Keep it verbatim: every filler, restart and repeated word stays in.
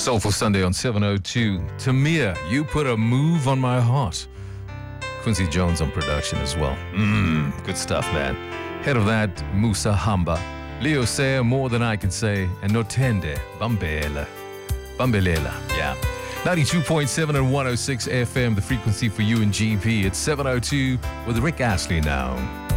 Soulful Sunday on seven oh two. Tamir, you put a move on my heart. Quincy Jones on production as well. Mmm, good stuff, man. Head of that, Musa Hamba. Leo Say, More Than I Can Say. And Notende, Bambela. Bambelela, yeah. ninety-two point seven and one oh six F M, the frequency for you and G P. It's seven oh two with Rick Astley now.